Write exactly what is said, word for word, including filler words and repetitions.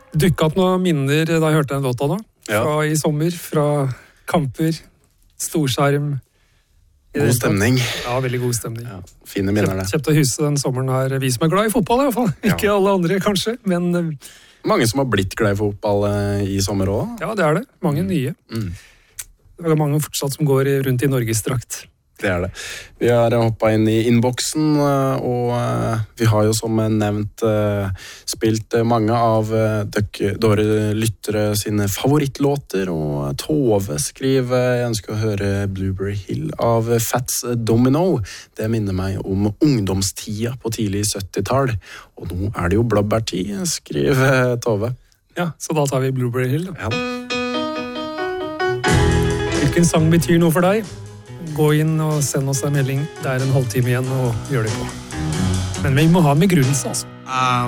Dukket opp noen minner da jeg hørte den låta da. Fra ja. I sommer, fra kamper, storskjerm. God stemning. Ja, veldig god stemning. Ja, fine minner det. Kjøpt å huske den sommeren her. Vi som er glad i fotball i hvert fall. Ja. Ikke alle andre kanskje, men... Mange som har blitt glad i fotball i sommer også. Ja, det er det. Mange mm. nye. Mm. Det er mange fortsatt som går rundt i Norges drakt. Det er det. Vi har hoppet inn i innboksen, og vi har jo som nevnt spilt mange av dere lyttere sine favorittlåter, og Tove skriver, jeg ønsker å høre Blueberry Hill av Fats Domino. Det minner meg om ungdomstida på tidlig sytti-tall, og nå er det jo blåbærtid, skriver Tove. Ja, så da tar vi Blueberry Hill. Ja. Hvilken sang betyr noe for deg? Gå inn og send oss en melding. Det er en halvtime igjen og gjør det på. Men vi må ha med begrunnelse, altså. Uh,